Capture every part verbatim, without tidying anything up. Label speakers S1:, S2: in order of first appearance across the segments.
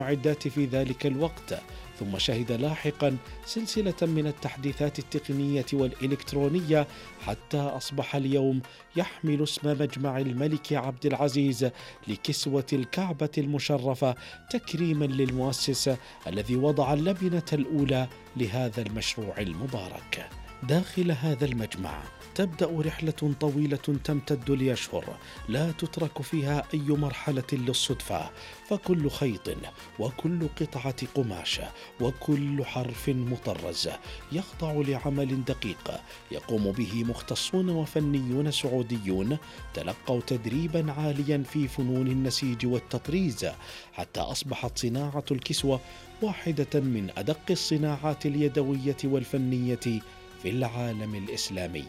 S1: المعدات في ذلك الوقت، ثم شهد لاحقا سلسلة من التحديثات التقنية والإلكترونية حتى أصبح اليوم يحمل اسم مجمع الملك عبد العزيز لكسوة الكعبة المشرفة تكريما للمؤسس الذي وضع اللبنة الأولى لهذا المشروع المبارك. داخل هذا المجمع تبدأ رحلة طويلة تمتد لأشهر لا تترك فيها أي مرحلة للصدفة، فكل خيط وكل قطعة قماش وكل حرف مطرز يخضع لعمل دقيق يقوم به مختصون وفنيون سعوديون تلقوا تدريبا عاليا في فنون النسيج والتطريز، حتى أصبحت صناعة الكسوة واحدة من أدق الصناعات اليدوية والفنية في العالم الإسلامي.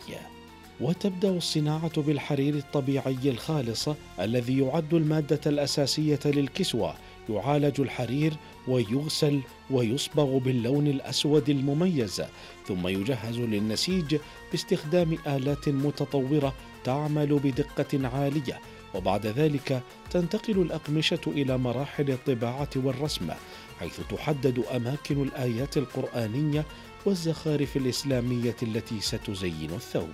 S1: وتبدأ الصناعة بالحرير الطبيعي الخالص الذي يعد المادة الأساسية للكسوة. يعالج الحرير ويغسل ويصبغ باللون الأسود المميز، ثم يجهز للنسيج باستخدام آلات متطورة تعمل بدقة عالية، وبعد ذلك تنتقل الأقمشة إلى مراحل الطباعة والرسم، حيث تحدد أماكن الآيات القرآنية والزخارف الإسلامية التي ستزين الثوب.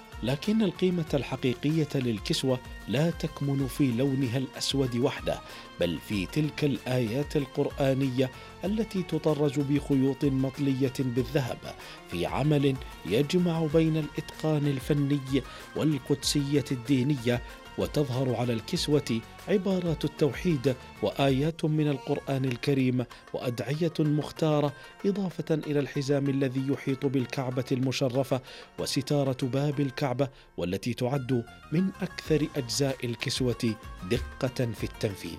S1: لكن القيمة الحقيقية للكسوة لا تكمن في لونها الأسود وحده، بل في تلك الآيات القرآنية التي تطرز بخيوط مطلية بالذهب في عمل يجمع بين الإتقان الفني والقدسية الدينية. وتظهر على الكسوة عبارات التوحيد وآيات من القرآن الكريم وأدعية مختارة، إضافة إلى الحزام الذي يحيط بالكعبة المشرفة وستارة باب الكعبة، والتي تعد من أكثر أجزاء الكسوة دقة في التنفيذ.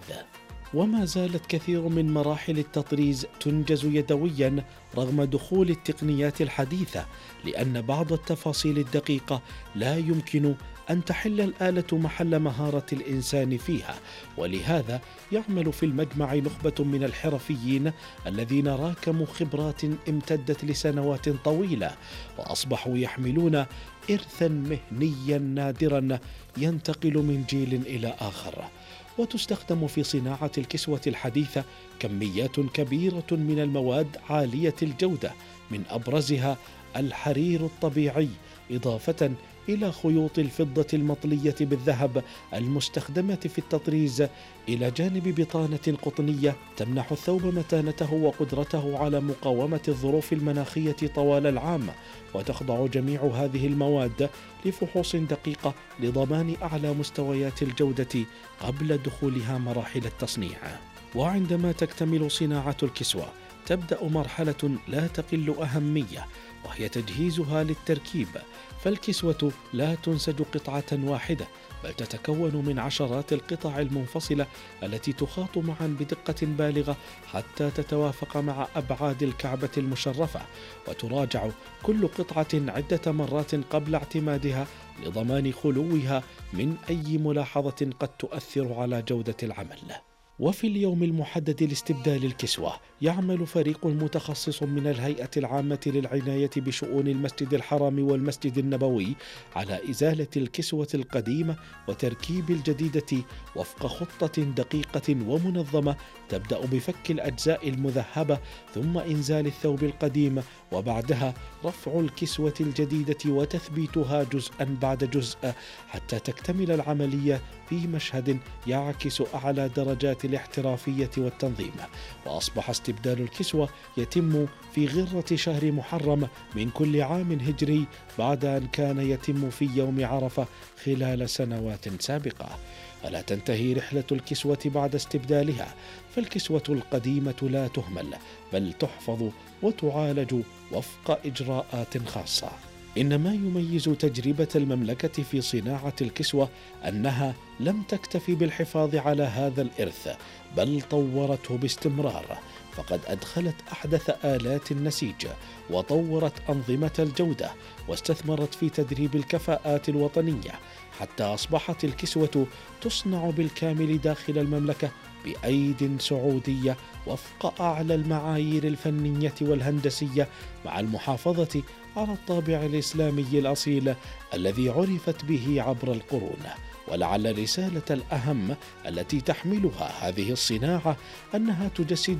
S1: وما زالت كثير من مراحل التطريز تنجز يدويا رغم دخول التقنيات الحديثة، لأن بعض التفاصيل الدقيقة لا يمكن أن تحل الآلة محل مهارة الإنسان فيها، ولهذا يعمل في المجمع نخبة من الحرفيين الذين راكموا خبرات امتدت لسنوات طويلة، وأصبحوا يحملون إرثا مهنيا نادرا ينتقل من جيل إلى آخر. وتستخدم في صناعة الكسوة الحديثة كميات كبيرة من المواد عالية الجودة، من أبرزها الحرير الطبيعي، إضافة إلى خيوط الفضة المطلية بالذهب المستخدمة في التطريز، إلى جانب بطانة قطنية تمنح الثوب متانته وقدرته على مقاومة الظروف المناخية طوال العام. وتخضع جميع هذه المواد لفحوص دقيقة لضمان أعلى مستويات الجودة قبل دخولها مراحل التصنيع. وعندما تكتمل صناعة الكسوة تبدأ مرحلة لا تقل أهمية، وهي تجهيزها للتركيب. فالكسوة لا تنسج قطعة واحدة، بل تتكون من عشرات القطع المنفصلة التي تخاط معا بدقة بالغة حتى تتوافق مع أبعاد الكعبة المشرفة، وتراجع كل قطعة عدة مرات قبل اعتمادها لضمان خلوها من أي ملاحظة قد تؤثر على جودة العمل. وفي اليوم المحدد لاستبدال الكسوة يعمل فريق متخصص من الهيئة العامة للعناية بشؤون المسجد الحرام والمسجد النبوي على إزالة الكسوة القديمة وتركيب الجديدة وفق خطة دقيقة ومنظمة، تبدأ بفك الأجزاء المذهبة ثم إنزال الثوب القديم، وبعدها رفع الكسوة الجديدة وتثبيتها جزءا بعد جزء حتى تكتمل العملية في مشهد يعكس أعلى درجات الاحترافية والتنظيم. وأصبح استبدال الكسوة يتم في غرة شهر محرم من كل عام هجري، بعد أن كان يتم في يوم عرفة خلال سنوات سابقة. فلا تنتهي رحلة الكسوة بعد استبدالها، فالكسوة القديمة لا تهمل، بل تحفظ وتعالج وفق إجراءات خاصة. إن ما يميز تجربة المملكة في صناعة الكسوة أنها لم تكتفي بالحفاظ على هذا الإرث، بل طورته باستمرار، فقد أدخلت أحدث آلات النسيج وطورت أنظمة الجودة واستثمرت في تدريب الكفاءات الوطنية، حتى أصبحت الكسوة تصنع بالكامل داخل المملكة بأيد سعودية وفق أعلى المعايير الفنية والهندسية، مع المحافظة على الطابع الإسلامي الأصيل الذي عرفت به عبر القرون. ولعل الرسالة الأهم التي تحملها هذه الصناعة أنها تجسد